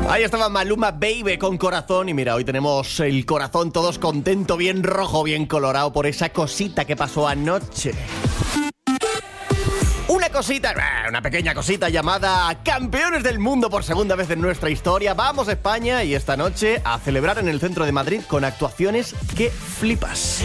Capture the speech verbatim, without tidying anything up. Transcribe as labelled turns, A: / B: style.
A: Ahí estaba Maluma Baby con Corazón. Y mira, hoy tenemos el corazón todos contento, bien rojo, bien colorado por esa cosita que pasó anoche. Una cosita, una pequeña cosita llamada Campeones del Mundo por segunda vez en nuestra historia. Vamos a España y esta noche a celebrar en el centro de Madrid con actuaciones que flipas.